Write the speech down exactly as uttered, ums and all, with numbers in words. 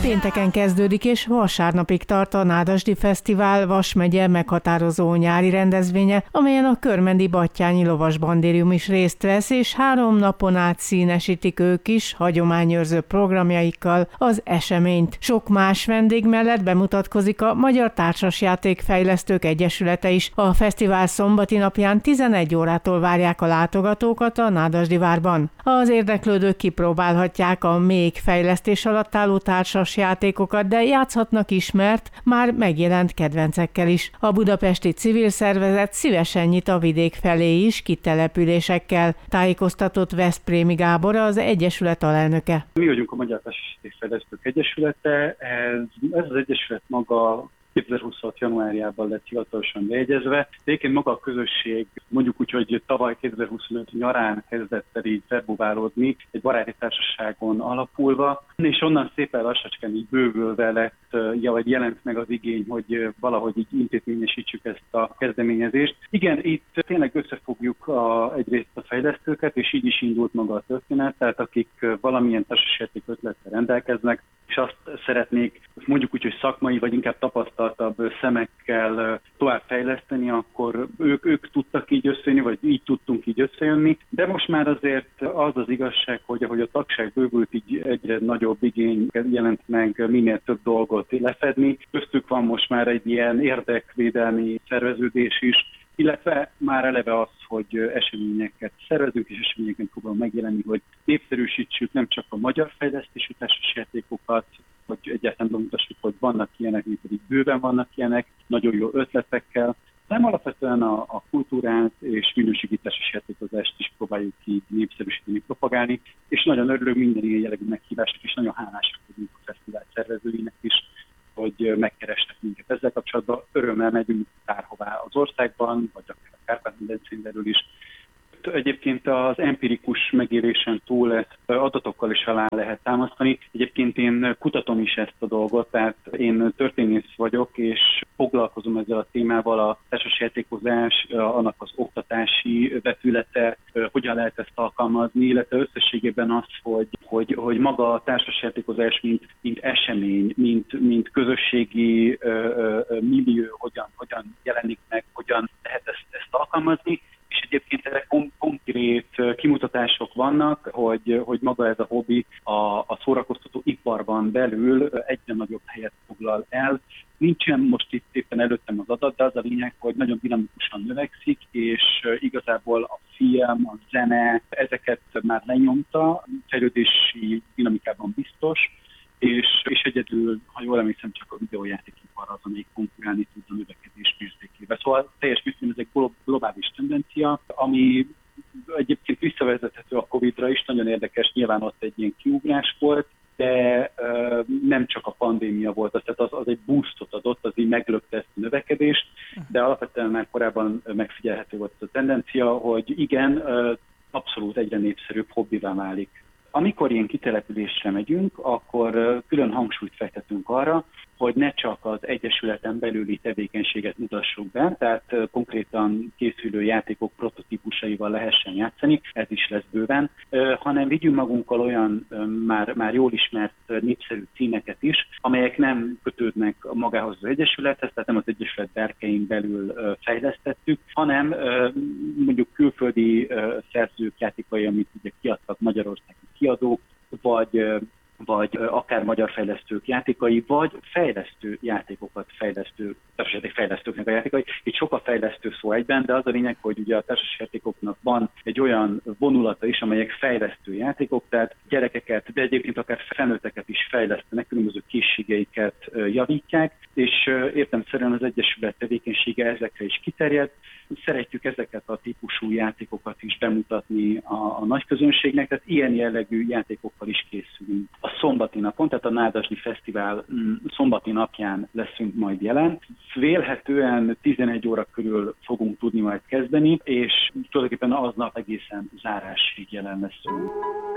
Pénteken kezdődik és vasárnapig tart a Nádasdy Fesztivál Vas megye meghatározó nyári rendezvénye, amelyen a Körmendi Batthyány Lovasbandérium is részt vesz, és három napon át színesítik ők is hagyományőrző programjaikkal az eseményt. Sok más vendég mellett bemutatkozik a Magyar Társasjátékfejlesztők Egyesülete is. A fesztivál szombati napján tizenegy órától várják a látogatókat a Nádasdy várban. Az érdeklődők kipróbálhatják a még fejlesztés alatt álló társas játékokat, de játszhatnak is, mert már megjelent kedvencekkel is. A budapesti civil szervezet szívesen nyit a vidék felé is kitelepülésekkel, tájékoztatott Veszprémi Gábor, az Egyesület alelnöke. Mi vagyunk a Magyar Társasjátékfejlesztők Egyesülete, ez, ez az egyesület maga kétezer-huszonhat januárjában lett hivatalosan bejegyezve. Egyébként maga a közösség mondjuk úgy, hogy tavaly kétezer-huszonöt nyarán kezdett el így verbuválódni, egy baráti társaságon alapulva, és onnan szépen lassacskán így bővülve lett, ja, vagy jelent meg az igény, hogy valahogy így intézményesítsük ezt a kezdeményezést. Igen, itt tényleg összefogjuk a, egyrészt a fejlesztőket, és így is indult maga a történet, tehát akik valamilyen társasjáték ötlettel rendelkeznek, és azt szeretnék mondjuk úgy, hogy szakmai, vagy inkább tapasztaltabb szemekkel tovább fejleszteni, akkor ők, ők tudtak így összejönni, vagy így tudtunk így összejönni. De most már azért az az igazság, hogy ahogy a tagság bővült, így egyre nagyobb igény jelent meg minél több dolgot lefedni. Köztük van most már egy ilyen érdekvédelmi szerveződés is, illetve már eleve az, hogy eseményeket szervezünk, és eseményeken próbálunk megjelenni, hogy népszerűsítsük nem csak a magyar fejlesztésű társasjátékokat, hogy egyáltalán bemutassuk, hogy vannak ilyenek, mint pedig bőven vannak ilyenek, nagyon jó ötletekkel, hanem alapvetően a, a kultúrát és minőségi társasjátékozást is próbáljuk így népszerűsíteni, propagálni, és nagyon örülök minden ilyen jellegű meghívásnak, és nagyon hálásak vagyunk a fesztivál szervezőinek is, hogy megkerestek minket ezzel kapcsolatban. Örömmel megyünk bárhová az országban, vagy akár a Kárpát-medencén belül is. Egyébként az empirikus megélésen túl ezt adatokkal is alá lehet támasztani. Egyébként én kutatom is ezt a dolgot, tehát én történész vagyok, és foglalkozom ezzel a témával, a társasjátékozás, annak az oktatási vetülete, hogyan lehet ezt alkalmazni, illetve összességében az, hogy, hogy, hogy maga a társasjátékozás, mint, mint esemény, mint, mint közösségi uh, millió, hogyan, hogyan jelenik meg, hogyan lehet ezt, ezt alkalmazni. És egyébként erre konkrét kimutatások vannak, hogy, hogy maga ez a hobbi a, a szórakoztató iparban belül egyre nagyobb helyet foglal el. Nincsen most itt éppen előttem az adat, de az a lényeg, hogy nagyon dinamikusan növekszik, és igazából a film, a zene, ezeket már lenyomta, fejlődési dinamikában biztos, és, és egyedül, ha jól emlékszem, csak a videójátékipar az, amelyik konkurálni tud a növekedés mértékével. Szóval teljes mértékben ez egy globális tendencia, ami egyébként visszavezethető a Covidra is, nagyon érdekes, nyilván ott egy ilyen kiugrás volt, de uh, nem csak a pandémia volt, az, tehát az, az egy boostot adott, az így meglökte ezt a növekedést, de alapvetően már korábban megfigyelhető volt ez a tendencia, hogy igen, uh, abszolút egyre népszerűbb hobbivá válik. Amikor ilyen kitelepülésre megyünk, akkor külön hangsúlyt fektetünk arra, hogy ne csak az egyesületen belüli tevékenységet mutassuk be, tehát konkrétan készülő játékok prototípusaival lehessen játszani, ez is lesz bőven, hanem vigyünk magunkkal olyan már, már jól ismert népszerű címeket is, amelyek nem kötődnek magához az egyesülethez, tehát nem az egyesület berkein belül fejlesztettük, hanem mondjuk külföldi szerzők játékai, amit ugye kiadtak magyarországi kiadók, vagy vagy akár magyar fejlesztők játékai, vagy fejlesztő játékokat fejlesztő, társasjáték fejlesztőknek a játékai. Itt sok a fejlesztő szó egyben, de az a lényeg, hogy ugye a társasjátékoknak van egy olyan vonulata is, amelyek fejlesztő játékok, tehát gyerekeket, de egyébként akár felnőtteket is fejlesztenek, különböző készségeiket javítják, és értelemszerűen az egyesület tevékenysége ezekre is kiterjed. Szeretjük ezeket a típusú játékokat is bemutatni a, a nagy közönségnek, tehát ilyen jellegű játékokkal is készülünk. A szombati napon, tehát a Nádasdy Fesztivál szombati napján leszünk majd jelen. Vélhetően tizenegy óra körül fogunk tudni majd kezdeni, és tulajdonképpen aznap egészen zárásig jelen leszünk.